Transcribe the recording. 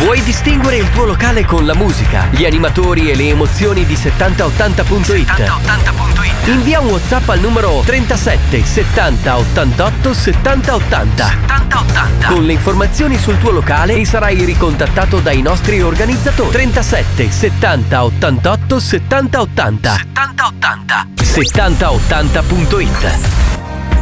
Vuoi distinguere il tuo locale con la musica, gli animatori e le emozioni di 7080.it? Invia un WhatsApp al numero 37 70 88 70 80 con le informazioni sul tuo locale e sarai ricontattato dai nostri organizzatori. 37 70 88 70 80 7080.it